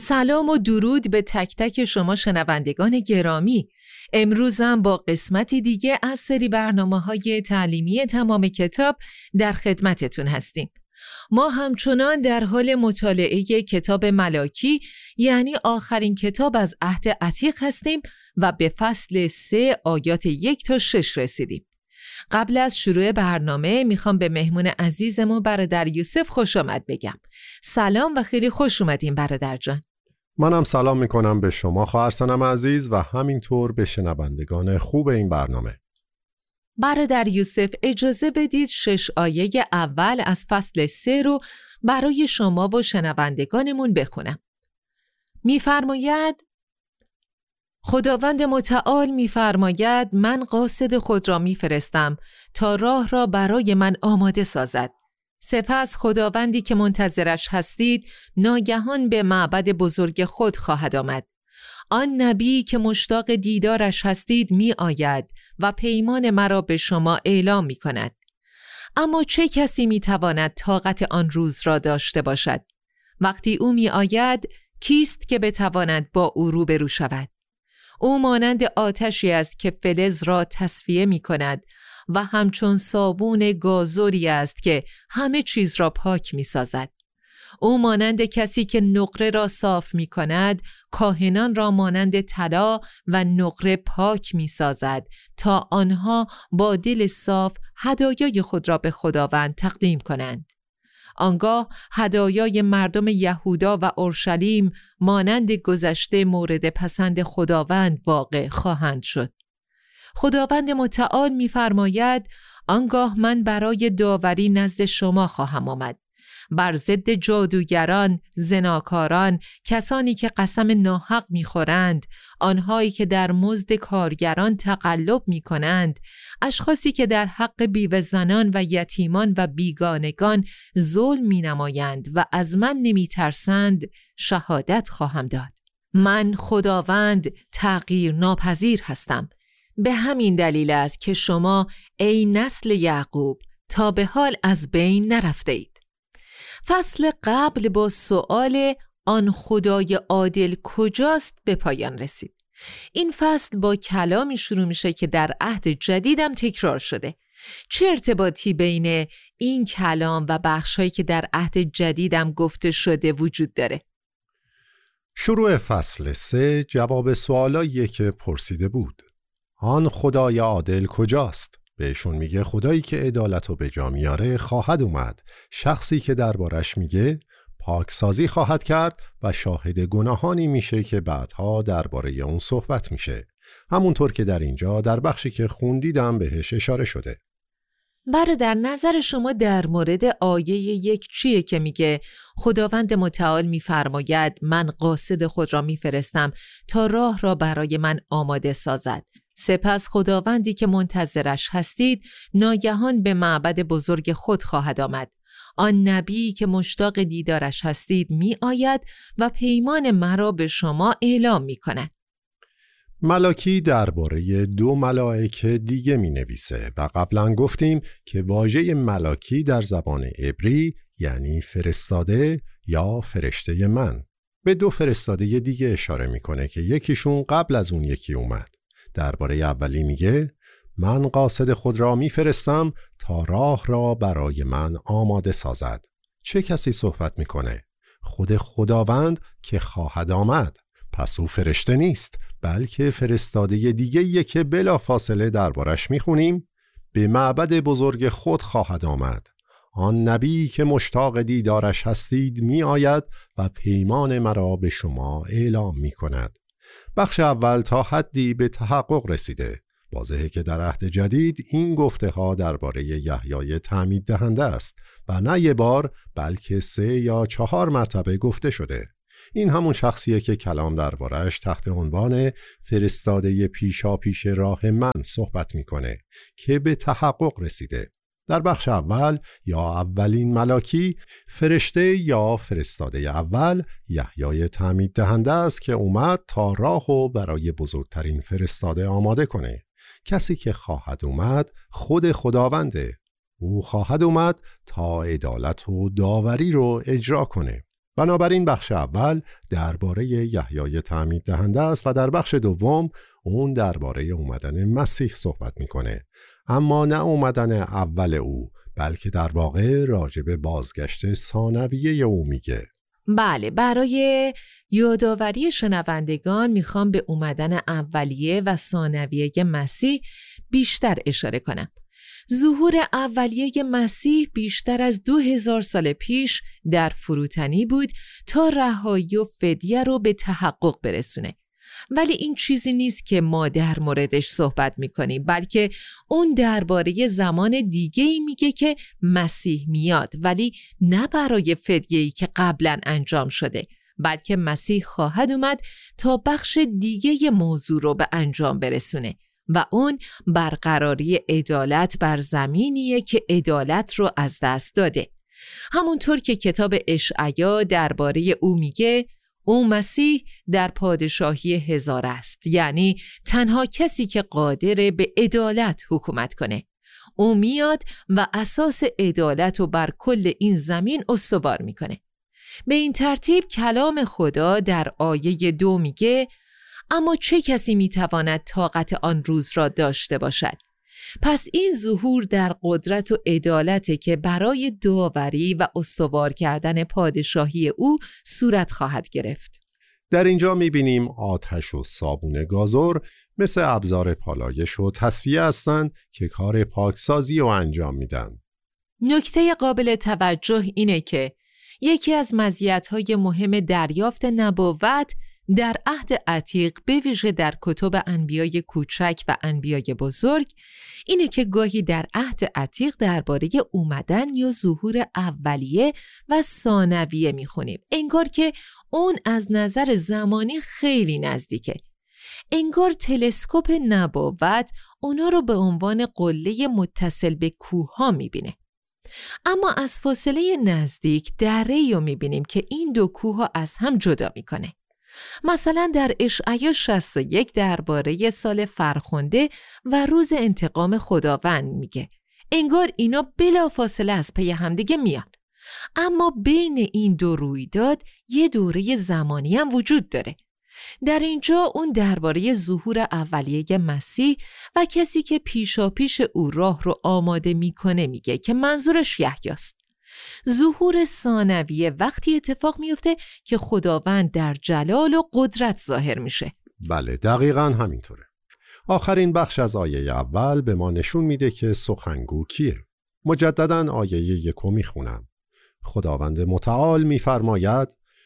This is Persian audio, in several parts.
سلام و درود به تک تک شما شنوندگان گرامی. امروزم با قسمتی دیگه از سری برنامه‌های تعلیمی تمام کتاب در خدمتتون هستیم. ما همچنان در حال مطالعه کتاب ملاکی، یعنی آخرین کتاب از عهد عتیق هستیم و به فصل 3 آیات 1 تا 6 رسیدیم. قبل از شروع برنامه میخوام به مهمون عزیزمون برادر یوسف خوش آمد بگم. سلام و خیلی خوش اومدین برادر جان. منم سلام میکنم به شما خواهر سنم عزیز و همینطور به شنوندگان خوب این برنامه. برادر یوسف اجازه بدید 6 آیه اول از فصل 3 رو برای شما و شنوندگانمون بخونم. میفرماید: خداوند متعال میفرماید من قاصد خود را میفرستم تا راه را برای من آماده سازد. سپس خداوندی که منتظرش هستید ناگهان به معبد بزرگ خود خواهد آمد. آن نبی که مشتاق دیدارش هستید می آید و پیمان مرا به شما اعلام می کند. اما چه کسی می تواند طاقت آن روز را داشته باشد؟ وقتی او می آید کیست که بتواند با او روبرو شود؟ او مانند آتشی است که فلز را تصفیه می کند و همچون صابون گازوری است که همه چیز را پاک می سازد. او مانند کسی که نقره را صاف می کند، کاهنان را مانند طلا و نقره پاک می سازد تا آنها با دل صاف هدایای خود را به خداوند تقدیم کنند. آنگاه هدایای مردم یهودا و اورشلیم مانند گذشته مورد پسند خداوند واقع خواهند شد. خداوند متعال می‌فرماید آنگاه من برای داوری نزد شما خواهم آمد. بر ضد جادوگران، زناکاران، کسانی که قسم ناحق می‌خورند، آنهایی که در مزد کارگران تقلب می‌کنند، اشخاصی که در حق بیوه زنان و یتیمان و بیگانگان ظلم می‌نمایند و از من نمی‌ترسند، شهادت خواهم داد. من خداوند تغییر ناپذیر هستم. به همین دلیل است که شما ای نسل یعقوب تا به حال از بین نرفته اید. فصل قبل با سؤال آن خدای عادل کجاست به پایان رسید. این فصل با کلامی شروع میشه که در عهد جدیدم تکرار شده. چه ارتباطی بین این کلام و بخشایی که در عهد جدیدم گفته شده وجود داره؟ شروع فصل 3 جواب سوالاییه که پرسیده بود. آن خدای عادل کجاست؟ بهشون میگه خدایی که عدالت رو به جا میاره خواهد اومد. شخصی که دربارش میگه پاکسازی خواهد کرد و شاهد گناهانی میشه که بعدها درباره اون صحبت میشه. همونطور که در اینجا در بخشی که خوندیدم بهش اشاره شده. در نظر شما در مورد آیه 1 چیه که میگه خداوند متعال میفرماید من قاصد خود را میفرستم تا راه را برای من آماده سازد؟ سپس خداوندی که منتظرش هستید ناگهان به معبد بزرگ خود خواهد آمد. آن نبی که مشتاق دیدارش هستید می آید و پیمان مرا به شما اعلام می کند. ملاکی درباره 2 ملائکه دیگه می نویسه و قبلا گفتیم که واژه ملاکی در زبان عبری یعنی فرستاده یا فرشته من. به 2 فرستاده دیگه اشاره میکنه که یکیشون قبل از اون یکی اومد. درباره اولی میگه من قاصد خود را میفرستم تا راه را برای من آماده سازد. چه کسی صحبت میکنه؟ خود خداوند که خواهد آمد. پس او فرشته نیست بلکه فرستاده دیگه‌ایه که بلا فاصله دربارش میخونیم. به معبد بزرگ خود خواهد آمد. آن نبی که مشتاق دیدارش هستید می آید و پیمان مرا به شما اعلام می کند. بخش اول تا حدی به تحقق رسیده. واضحه که در عهد جدید این گفته ها درباره یحیای تعمید دهنده است و نه یه بار بلکه 3 یا 4 مرتبه گفته شده. این همون شخصیه که کلام درباره‌اش تحت عنوان فرستاده پیشا پیش راه من صحبت میکنه که به تحقق رسیده. در بخش اول یا اولین ملاکی فرشته یا فرستاده اول یحیای تعمید دهنده است که اومد تا راهو برای بزرگترین فرستاده آماده کنه. کسی که خواهد اومد خود خداونده. او خواهد اومد تا عدالت و داوری رو اجرا کنه. بنابراین بخش اول درباره یحیای تعمید دهنده است و در بخش دوم اون درباره اومدن مسیح صحبت میکنه، اما نه اومدن اول او، بلکه در واقع راجع به بازگشت ثانویه او میگه. بله، برای یادآوری شنوندگان میخوام به اومدن اولیه و ثانویه مسیح بیشتر اشاره کنم. ظهور اولیه مسیح بیشتر از 2000 سال پیش در فروتنی بود تا رهایی و فدیه رو به تحقق برسونه. ولی این چیزی نیست که ما در موردش صحبت میکنیم، بلکه اون درباره زمان دیگه‌ای میگه که مسیح میاد، ولی نه برای فدیه‌ای که قبلا انجام شده، بلکه مسیح خواهد اومد تا بخش دیگه موضوع رو به انجام برسونه و اون برقراری عدالت بر زمینیه که عدالت رو از دست داده. همونطور که کتاب اشعیا درباره او میگه، او مسیح در پادشاهی هزار است، یعنی تنها کسی که قادر به عدالت حکومت کنه. او میاد و اساس عدالت رو بر کل این زمین استوار میکنه. به این ترتیب کلام خدا در آیه 2 میگه اما چه کسی میتواند طاقت آن روز را داشته باشد؟ پس این ظهور در قدرت و عدالت که برای داوری و استوار کردن پادشاهی او صورت خواهد گرفت. در اینجا میبینیم آتش و صابون گازر مثل ابزار پالایش و تصفیه هستند که کار پاکسازی رو انجام میدن. نکته قابل توجه اینه که یکی از مزیت‌های مهم دریافت نبوت در عهد عتیق، به ویژه در کتب انبیای کوچک و انبیای بزرگ، اینه که گاهی در عهد عتیق درباره اومدن یا ظهور اولیه و ثانویه میخونیم، انگار که اون از نظر زمانی خیلی نزدیکه. انگار تلسکوپ نبوت اونا رو به عنوان قله متصل به کوه‌ها میبینه. اما از فاصله نزدیک دره‌ای رو میبینیم که این دو کوه از هم جدا میکنه. مثلا در اشعیا 61 درباره سال فرخنده و روز انتقام خداوند میگه. انگار اینا بلافاصله از پی همدیگه میان. اما بین این دو رویداد یه دوره زمانی هم وجود داره. در اینجا اون درباره ظهور اولیه مسیح و کسی که پیشاپیش او راه رو آماده میکنه میگه که منظورش یحیاست. ظهور ثانویه وقتی اتفاق میفته که خداوند در جلال و قدرت ظاهر میشه. بله، دقیقاً همینطوره. آخرین بخش از آیه اول به ما نشون میده که سخنگو کیه. مجدداً آیه 1 میخونم. خداوند متعال میفرماید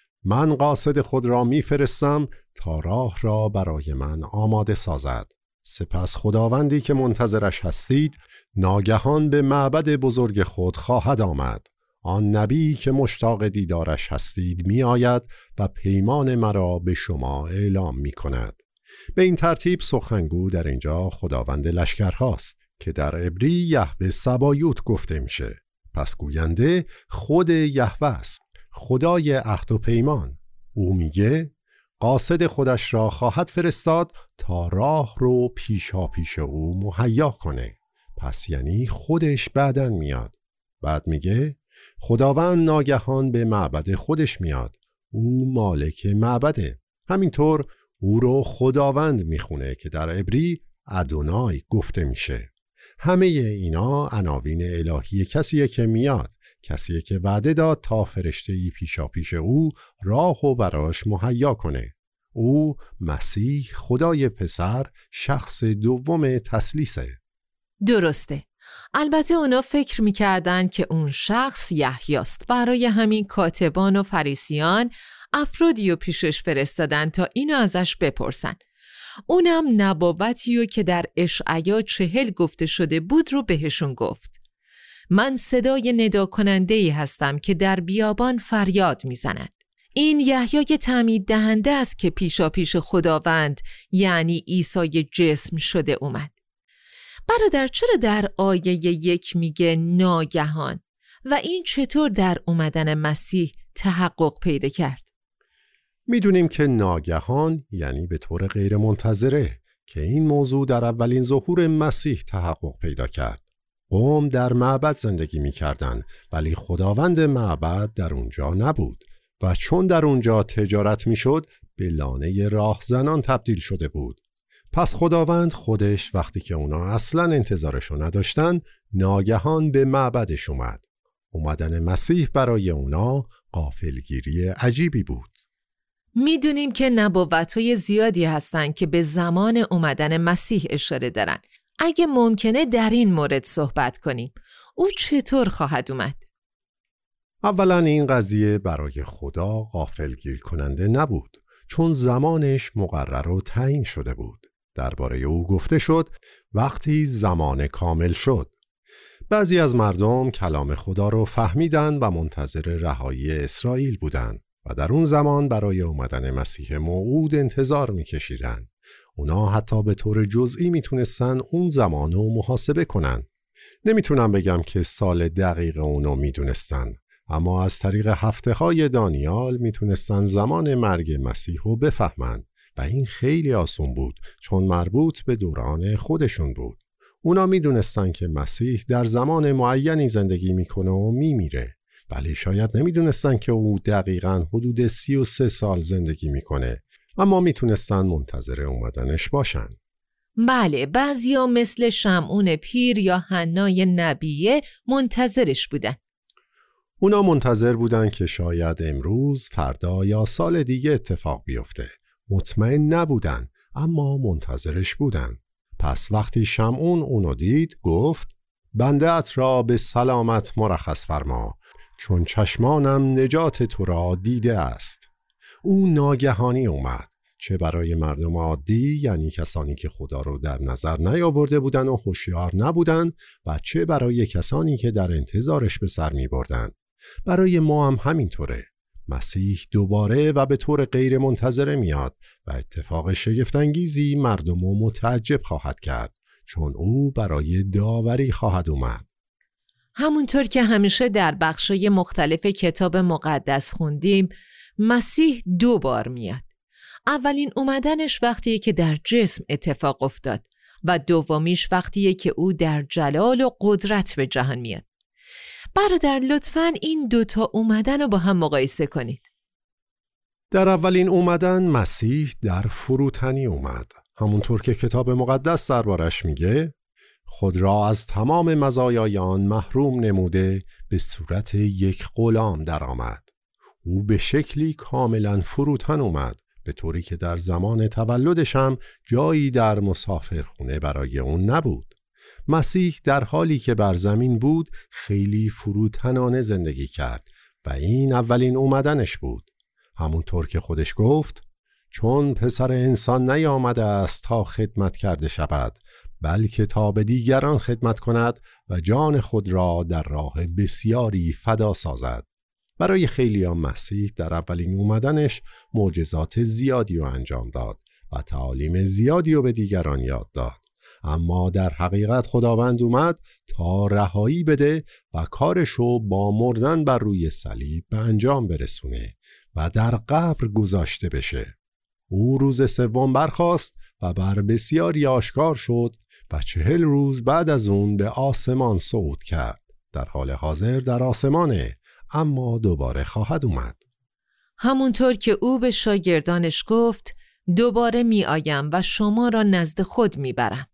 من قاصد خود را میفرستم تا راه را برای من آماده سازد. سپس خداوندی که منتظرش هستید ناگهان به معبد بزرگ خود خواهد آمد. آن نبی که مشتاق دیدارش هستید می آید و پیمان مرا به شما اعلام می کند. به این ترتیب سخنگو در اینجا خداوند لشکرهاست که در عبری یهوه سبایوت گفته میشه. پس گوینده خود یهوه است، خدای عهد و پیمان. او میگه قاصد خودش را خواهد فرستاد تا راه رو پیشا پیش او مهیا کنه. پس یعنی خودش بعدن میاد. بعد میگه خداوند ناگهان به معبد خودش میاد. او مالک معبده. همینطور او رو خداوند میخونه که در عبری ادونای گفته میشه. همه اینا عناوین الهی کسیه که میاد، کسیه که وعده داد تا فرشته‌ای پیشا پیش او راه و براش مهیا کنه. او مسیح خدای پسر، شخص دوم تثلیثه. درسته. البته اونا فکر میکردن که اون شخص یحیاست. برای همین کاتبان و فریسیان افرادی رو پیشش فرستادن تا اینو ازش بپرسن. اونم نبوتیو که در اشعیا 40 گفته شده بود رو بهشون گفت. من صدای ندا کننده‌ای هستم که در بیابان فریاد میزند. این یحیای تعمید دهنده است که پیشا پیش خداوند یعنی عیسی جسم شده اومد. برادر، چرا در آیه 1 میگه ناگهان و این چطور در اومدن مسیح تحقق پیدا کرد؟ میدونیم که ناگهان یعنی به طور غیر منتظره که این موضوع در اولین ظهور مسیح تحقق پیدا کرد. قوم در معبد زندگی میکردن ولی خداوند معبد در اونجا نبود و چون در اونجا تجارت میشد به لانه راهزنان تبدیل شده بود. پس خداوند خودش وقتی که اونا اصلا انتظارشو نداشتن ناگهان به معبدش اومد. اومدن مسیح برای اونا غافلگیری عجیبی بود. میدونیم که نبوت‌های زیادی هستن که به زمان اومدن مسیح اشاره دارن. اگه ممکنه در این مورد صحبت کنیم. او چطور خواهد اومد؟ اولا این قضیه برای خدا غافلگیر کننده نبود، چون زمانش مقرر و تعیین شده بود. درباره او گفته شد وقتی زمان کامل شد. بعضی از مردم کلام خدا رو فهمیدن و منتظر رهایی اسرائیل بودند و در اون زمان برای اومدن مسیح موعود انتظار می‌کشیدند. اونا حتی به طور جزئی میتونستن اون زمان رو محاسبه کنن. نمیتونم بگم که سال دقیق اونو میدونستن، اما از طریق هفته‌های دانیال میتونستن زمان مرگ مسیح رو بفهمن و این خیلی آسون بود چون مربوط به دوران خودشون بود. اونا میدونستن که مسیح در زمان معینی زندگی میکنه و میمیره، ولی شاید نمیدونستن که او دقیقاً حدود 33 سال زندگی میکنه، اما میتونستن منتظر اومدنش باشن. بله، بعضیا مثل شمعون پیر یا حنای نبیه منتظرش بودن. اونا منتظر بودن که شاید امروز، فردا یا سال دیگه اتفاق بیفته. مطمئن نبودن، اما منتظرش بودن. پس وقتی شمعون اونو دید گفت بنده‌ات را به سلامت مرخص فرما، چون چشمانم نجات تو را دیده است. او ناگهانی اومد، چه برای مردم عادی، یعنی کسانی که خدا رو در نظر نیاورده بودن و هوشیار نبودن، و چه برای کسانی که در انتظارش به سر می بردن. برای ما هم همینطوره. مسیح دوباره و به طور غیر منتظره میاد و اتفاق شگفت‌انگیزی مردم رو متعجب خواهد کرد، چون او برای داوری خواهد اومد. همونطور که همیشه در بخشای مختلف کتاب مقدس خوندیم، مسیح 2 بار میاد. اولین اومدنش وقتیه که در جسم اتفاق افتاد و دومیش وقتیه که او در جلال و قدرت به جهان میاد. برادر لطفاً این 2 اومدن رو با هم مقایسه کنید. در اولین اومدن مسیح در فروتنی اومد، همونطور که کتاب مقدس دربارش میگه خود را از تمام مزایای آن محروم نموده به صورت یک غلام درآمد. او به شکلی کاملا فروتن اومد، به طوری که در زمان تولدش هم جایی در مسافرخونه برای اون نبود. مسیح در حالی که بر زمین بود خیلی فروتنانه زندگی کرد و این اولین اومدنش بود. همونطور که خودش گفت چون پسر انسان نیامده است تا خدمت کرده شود، بلکه تا به دیگران خدمت کند و جان خود را در راه بسیاری فدا سازد. برای خیلیان مسیح در اولین اومدنش معجزات زیادی رو انجام داد و تعالیم زیادی رو به دیگران یاد داد. اما در حقیقت خداوند اومد تا رهایی بده و کارشو با مردن بر روی صلیب به انجام برسونه و در قبر گذاشته بشه. او روز سوم برخاست و بر بسیاری آشکار شد و 40 روز بعد از اون به آسمان صعود کرد. در حال حاضر در آسمانه، اما دوباره خواهد اومد. همونطور که او به شاگردانش گفت دوباره می آیم و شما را نزد خود می برم.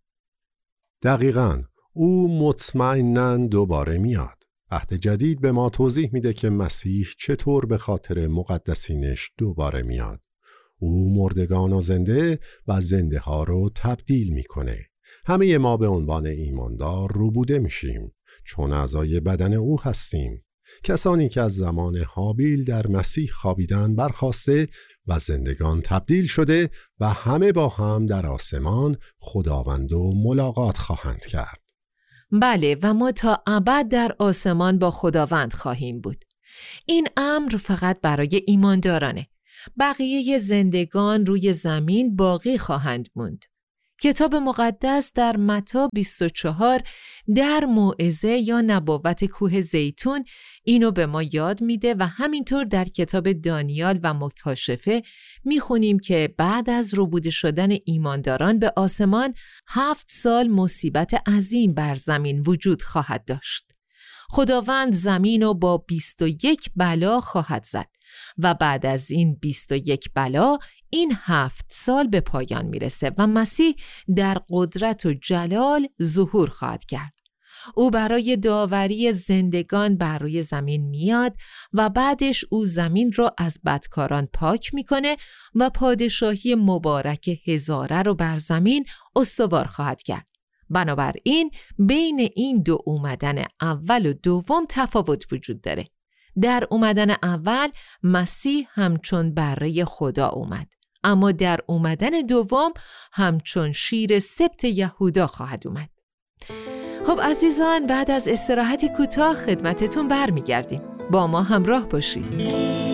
دقیقاً، او مطمئناً دوباره میاد. عهد جدید به ما توضیح میده که مسیح چطور به خاطر مقدسینش دوباره میاد. او مردگان و زنده ها رو تبدیل میکنه. همه ما به عنوان ایماندار روبوده میشیم، چون اعضای بدن او هستیم. کسانی که از زمان هابیل در مسیح خوابیدن برخاسته و زندگان تبدیل شده و همه با هم در آسمان خداوند و ملاقات خواهند کرد. بله، و ما تا ابد در آسمان با خداوند خواهیم بود. این امر فقط برای ایماندارانه. بقیه زندگان روی زمین باقی خواهند موند. کتاب مقدس در متی 24 در موعظه یا نبوت کوه زیتون اینو به ما یاد میده و همینطور در کتاب دانیال و مکاشفه میخونیم که بعد از ربوده شدن ایمانداران به آسمان 7 سال مصیبت عظیم بر زمین وجود خواهد داشت. خداوند زمین رو با 21 بلا خواهد زد و بعد از این 21 بلا این 7 سال به پایان میرسه و مسیح در قدرت و جلال ظهور خواهد کرد. او برای داوری زندگان بر روی زمین میاد و بعدش او زمین رو از بدکاران پاک میکنه و پادشاهی مبارک هزاره رو بر زمین استوار خواهد کرد. بنابراین بین این دو اومدن اول و دوم تفاوت وجود داره. در اومدن اول مسیح همچون بره خدا اومد، اما در اومدن دوم همچون شیر سبط یهودا خواهد اومد. خب عزیزان، بعد از استراحتی کوتاه خدمتتون برمیگردیم. با ما همراه باشید.